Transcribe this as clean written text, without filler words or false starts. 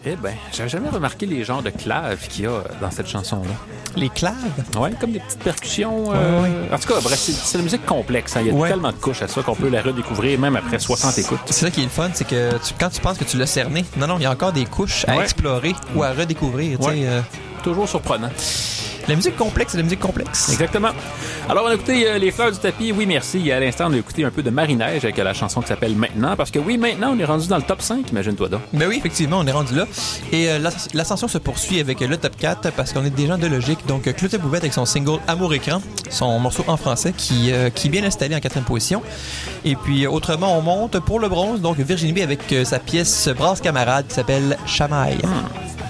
Eh bien, j'avais jamais remarqué les genres de claves qu'il y a dans cette chanson-là. Les claves? Oui, comme des petites percussions. Ouais. En tout cas, bref, c'est la musique complexe. Hein. Il y a tellement de couches à ça qu'on peut la redécouvrir même après 60 écoutes. C'est ça qui est le fun, c'est que quand tu penses que tu l'as cerné, non, il y a encore des couches à explorer ou à redécouvrir. Toujours surprenant. La musique complexe, c'est la musique complexe. Exactement. Alors, on a écouté Les Fleurs du Tapis. Oui, merci. À l'instant, on a écouté un peu de Marie-Neige avec la chanson qui s'appelle Maintenant. Parce que oui, maintenant, on est rendu dans le top 5, imagine-toi donc. Ben oui, effectivement, on est rendu là. Et l'ascension se poursuit avec le top 4 parce qu'on est des gens de logique. Donc, Clotilde Bouvette avec son single Amour Écran, son morceau en français qui est bien installé en 4e position. Et puis, autrement, on monte pour le bronze. Donc, Virginie B avec sa pièce Brasse Camarade qui s'appelle Chamaille.